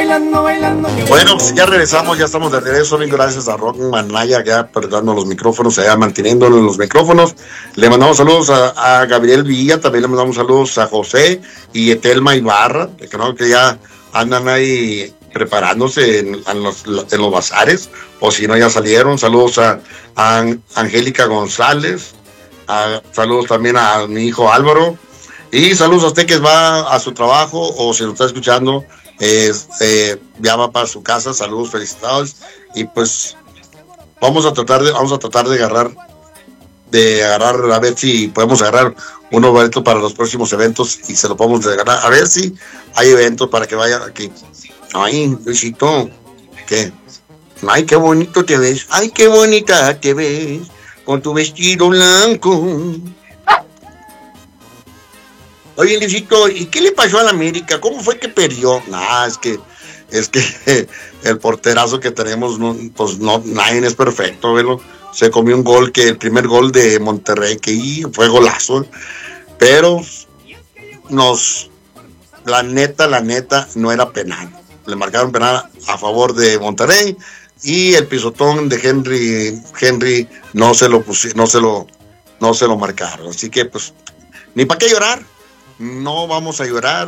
Bueno, pues ya regresamos, ya estamos de regreso, bien, gracias a Rock Manaya, ya perdando los micrófonos, allá manteniéndolo en los micrófonos. Le mandamos saludos a Gabriel Villa, también le mandamos saludos a José y Etelma Ibarra, que creo que ya andan ahí preparándose en los bazares, o si no ya salieron. Saludos a Angélica González, saludos también a mi hijo Álvaro, y saludos a usted que va a su trabajo o si lo está escuchando. Ya va para su casa, saludos, felicidades, y pues vamos a tratar de agarrar a ver si podemos agarrar unos boletos para los próximos eventos y se lo podemos agarrar, a ver si hay eventos para que vaya aquí. Ay, Luisito, ¿qué? Ay, qué bonito te ves, ay, qué bonita te ves con tu vestido blanco. Oye, Luisito, ¿y qué le pasó a la América? ¿Cómo fue que perdió? Es que el porterazo que tenemos, pues no, nadie es perfecto, ¿velo? Se comió un gol, que el primer gol de Monterrey, que fue golazo, pero la neta, no era penal. Le marcaron penal a favor de Monterrey, y el pisotón de Henry no se lo marcaron. Así que, pues, ni para qué llorar. No vamos a llorar,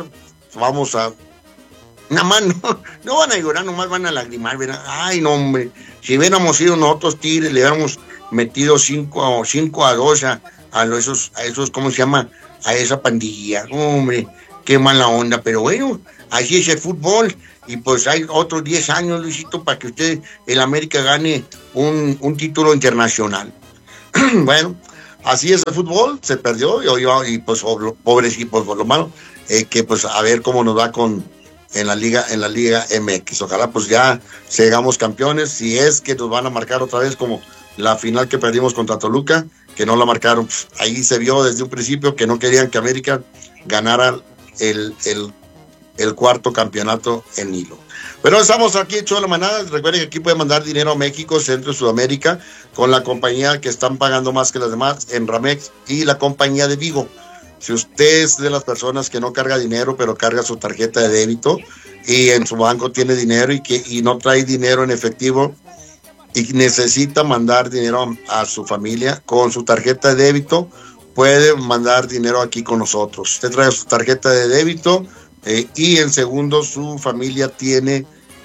nada más no van a llorar, nomás van a lagrimar, ¿verdad? Ay, no, hombre, si hubiéramos sido nosotros Tigres, le hubiéramos metido 5-2 a esos, ¿cómo se llama? A esa pandilla, hombre, qué mala onda, pero bueno, así es el fútbol, y pues hay otros 10 años, Luisito, para que usted, el América, gane un título internacional. Bueno, así es el fútbol, se perdió, y pues pobres equipos, por lo malo, que pues a ver cómo nos va en la Liga MX. Ojalá pues ya seamos campeones, si es que nos van a marcar otra vez como la final que perdimos contra Toluca, que no la marcaron. Pues, ahí se vio desde un principio que no querían que América ganara el cuarto campeonato en hilo. Pero estamos aquí en Show de la Manada. Recuerden que aquí pueden mandar dinero a México, Centro y Sudamérica con la compañía que están pagando más que las demás, en Ramex y la compañía de Vigo. Si usted es de las personas que no carga dinero, pero carga su tarjeta de débito y en su banco tiene dinero y no trae dinero en efectivo y necesita mandar dinero a su familia con su tarjeta de débito, puede mandar dinero aquí con nosotros. Usted trae su tarjeta de débito, y en segundo su familia tiene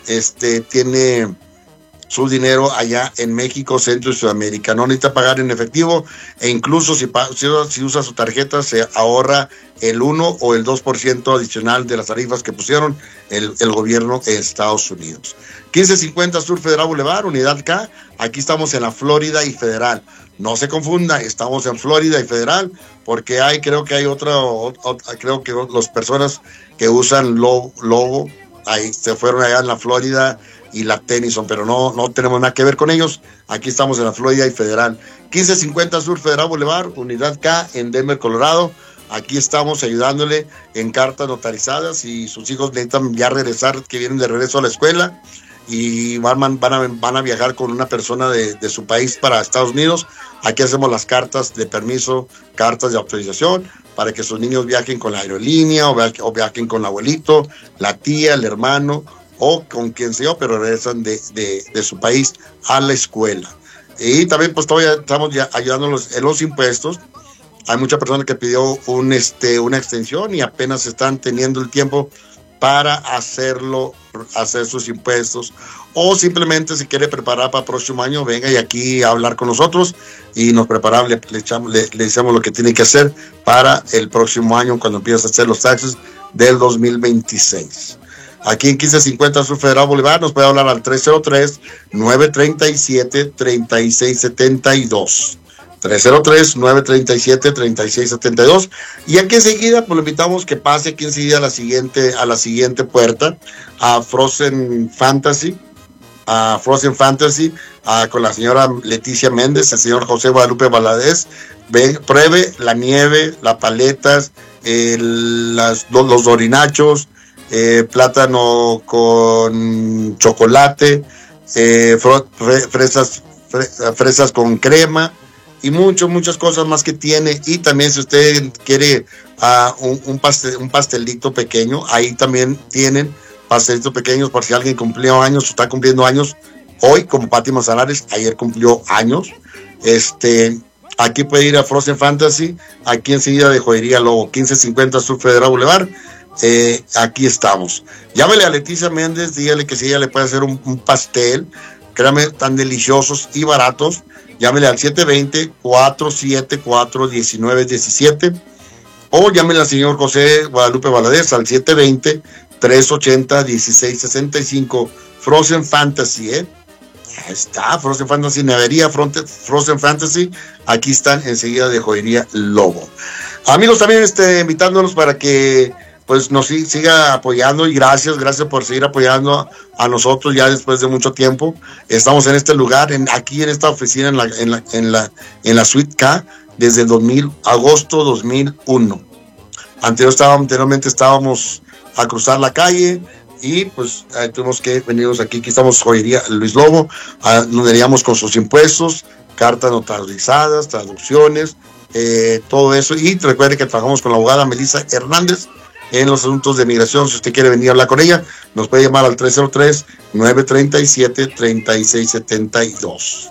su dinero allá en México, Centro y Sudamérica. No necesita pagar en efectivo, e incluso si usa su tarjeta se ahorra el 1 o el 2% adicional de las tarifas que pusieron el gobierno de Estados Unidos. 1550 Sur Federal Boulevard, Unidad K. Aquí estamos en la Florida y Federal. No se confunda, estamos en Florida y Federal, porque creo que las personas que usan Lobo ahí se fueron allá en la Florida y la Tennyson, pero no tenemos nada que ver con ellos. Aquí estamos en la Florida y Federal. 1550 Sur Federal Boulevard, Unidad K, en Denver, Colorado. Aquí estamos ayudándole en cartas notarizadas, y sus hijos necesitan ya regresar, que vienen de regreso a la escuela y van a viajar con una persona de su país para Estados Unidos. Aquí hacemos las cartas de permiso, cartas de autorización, para que sus niños viajen con la aerolínea o viajen con el abuelito, la tía, el hermano o con quien sea, pero regresan de su país a la escuela. Y también pues todavía estamos ya ayudándolos en los impuestos. Hay mucha persona que pidió una extensión y apenas están teniendo el tiempo para hacer sus impuestos, o simplemente si quiere preparar para el próximo año, venga y aquí a hablar con nosotros y nos preparamos, le decimos lo que tiene que hacer para el próximo año cuando empiece a hacer los taxes del 2026. Aquí en 1550 Sur Federal Boulevard nos puede hablar al 303-937-3672. 303-937-3672. Y aquí enseguida, pues lo invitamos que pase aquí enseguida a la siguiente puerta, a Frozen Fantasy, con la señora Leticia Méndez, el señor José Guadalupe Valadez. Pruebe la nieve, las paletas, los dorinachos, plátano con chocolate, fresas con crema, y muchas cosas más que tiene. Y también si usted quiere un pastelito pequeño, ahí también tienen pastelitos pequeños por si alguien cumplió años o está cumpliendo años hoy, como Pati Manzanares, ayer cumplió años. Aquí puede ir a Frozen Fantasy, aquí enseguida de Joyería Lobo, 1550 Sur Federal Boulevard. Aquí estamos. Llámele a Leticia Méndez, dígale que si ella le puede hacer un pastel, créame, tan deliciosos y baratos. Llámele al 720-474-1917 o llámele al señor José Guadalupe Valadez al 720-380-1665. Frozen Fantasy, Ahí está, Frozen Fantasy, Nevería, Frozen Fantasy, aquí están enseguida de Joyería Lobo. Amigos, también invitándolos para que pues nos siga apoyando, y gracias por seguir apoyando a nosotros ya después de mucho tiempo. Estamos en este lugar, aquí en esta oficina, en la Suite K, desde agosto 2001. Anteriormente estábamos a cruzar la calle, y pues tuvimos que venirnos aquí estamos Joyería Luis Lobo, nos veníamos con sus impuestos, cartas notarizadas, traducciones, todo eso. Y recuerde que trabajamos con la abogada Melissa Hernández en los asuntos de migración. Si usted quiere venir a hablar con ella, nos puede llamar al 303-937-3672.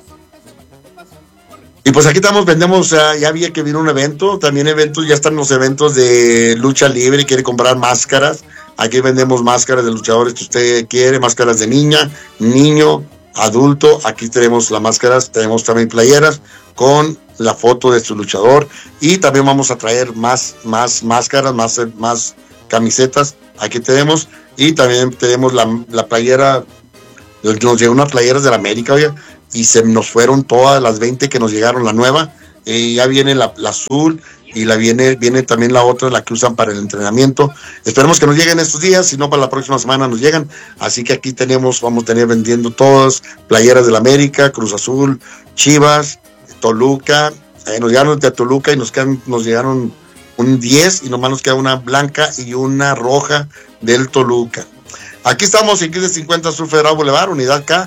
Y pues aquí vendemos, ya vi que vino un evento, también ya están los eventos de lucha libre, quiere comprar máscaras. Aquí vendemos máscaras de luchadores que usted quiere, máscaras de niña, niño, adulto. Aquí tenemos las máscaras, tenemos también playeras con la foto de su luchador, y también vamos a traer más máscaras, más camisetas. Aquí tenemos, y también tenemos la playera. Nos llegó unas playeras de la América, oye, y se nos fueron todas las 20 que nos llegaron, la nueva. Ya viene la azul, y viene también la otra, la que usan para el entrenamiento. Esperemos que nos lleguen estos días, si no para la próxima semana nos llegan. Así que aquí vamos a tener vendiendo todas, playeras de la América, Cruz Azul, Chivas, Toluca. Nos llegaron de Toluca y nos llegaron un 10, y nomás nos queda una blanca y una roja del Toluca. Aquí estamos en 1550 Sur Federal Boulevard, Unidad K,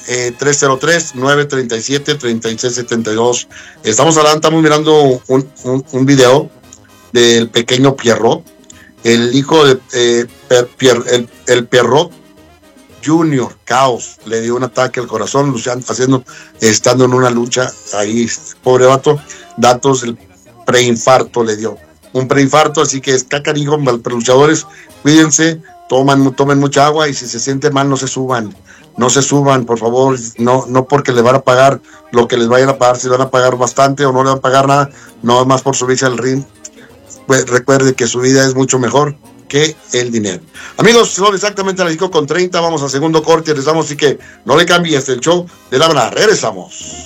303-937-3672. Estamos mirando un video del pequeño Pierrot, el hijo de el Pierrot Junior, Caos, le dio un ataque al corazón, estando en una lucha ahí, pobre vato, datos del preinfarto le dio, un preinfarto. Así que está canijo, luchadores, cuídense, tomen mucha agua, y si se sienten mal no se suban, por favor, no porque les van a pagar lo que les vayan a pagar, si van a pagar bastante o no le van a pagar nada, no más por subirse al ring. Pues recuerde que su vida es mucho mejor que el dinero. Amigos, son exactamente las 5:30, vamos al segundo corte, regresamos, así que no le cambies, el show de la verdad, regresamos.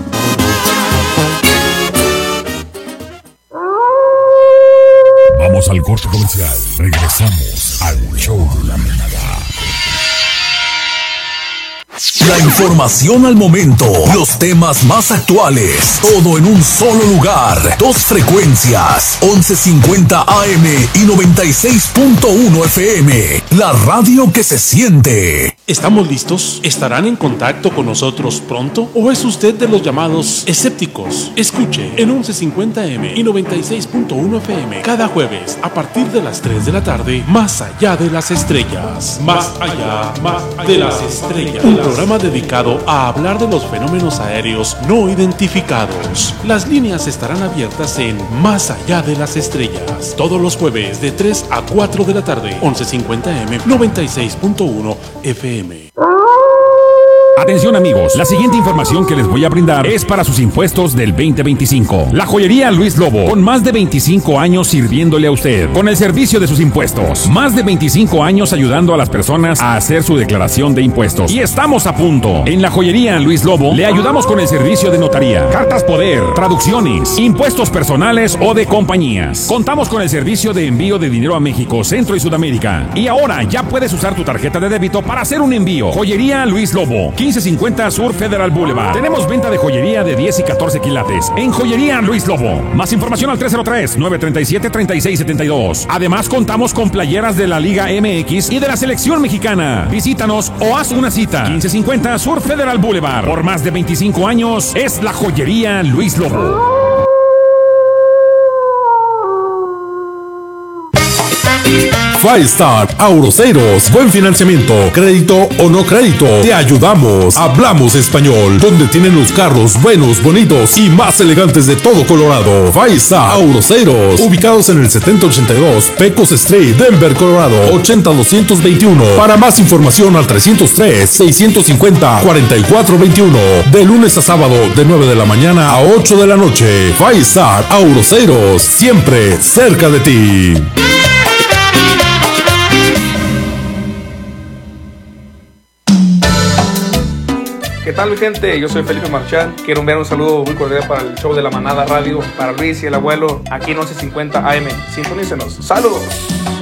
Vamos al corte comercial, regresamos al show de la verdad. La información al momento, los temas más actuales, todo en un solo lugar. Dos frecuencias, 1150 AM y 96.1 FM. La radio que se siente. ¿Estamos listos? ¿Estarán en contacto con nosotros pronto? ¿O es usted de los llamados escépticos? Escuche en 1150 AM y 96.1 FM cada jueves a partir de las 3 de la tarde, Más allá de las estrellas. Más allá de las estrellas. Un programa dedicado a hablar de los fenómenos aéreos no identificados. Las líneas estarán abiertas en Más allá de las estrellas todos los jueves de 3 a 4 de la tarde, 1150 AM, 96.1 FM. Atención amigos, la siguiente información que les voy a brindar es para sus impuestos del 2025. La Joyería Luis Lobo, con más de 25 años sirviéndole a usted, con el servicio de sus impuestos. Más de 25 años ayudando a las personas a hacer su declaración de impuestos. Y estamos a punto. En la Joyería Luis Lobo le ayudamos con el servicio de notaría, cartas poder, traducciones, impuestos personales o de compañías. Contamos con el servicio de envío de dinero a México, Centro y Sudamérica. Y ahora ya puedes usar tu tarjeta de débito para hacer un envío. Joyería Luis Lobo, 1550 Sur Federal Boulevard. Tenemos venta de joyería de 10 y 14 quilates en Joyería Luis Lobo. Más información al 303-937-3672. Además, contamos con playeras de la Liga MX y de la Selección Mexicana. Visítanos o haz una cita. 1550 Sur Federal Boulevard. Por más de 25 años es la Joyería Luis Lobo. Five Star Auroceros. Buen financiamiento, crédito o no crédito. Te ayudamos. Hablamos español. Donde tienen los carros buenos, bonitos y más elegantes de todo Colorado. Five Star Auroceros. Ubicados en el 7082 Pecos Street, Denver, Colorado. 80221. Para más información al 303-650-4421. De lunes a sábado de 9 de la mañana a 8 de la noche. Five Star Auroceros. Siempre cerca de ti. ¿Qué tal, mi gente? Yo soy Felipe Marchán. Quiero enviar un saludo muy cordial para el show de La Manada Radio, para Luis y el abuelo, aquí en 1150 AM. Sintonícenos. ¡Saludos!